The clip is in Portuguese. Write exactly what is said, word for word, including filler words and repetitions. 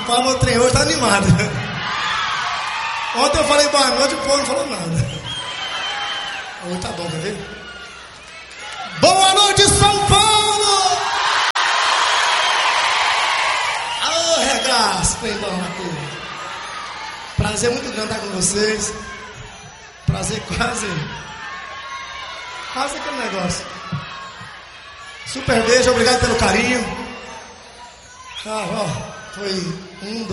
Rapaz, meu trem hoje tá animado. Ontem eu falei boa noite, o povo não falou nada. Hoje tá bom, quer ver? Boa noite, São Paulo! Ô, regaço, trem bom, Arthur. Prazer muito grande estar com vocês. Prazer quase. Quase aquele negócio. Super beijo, obrigado pelo carinho. Ah, ó, foi um, dois.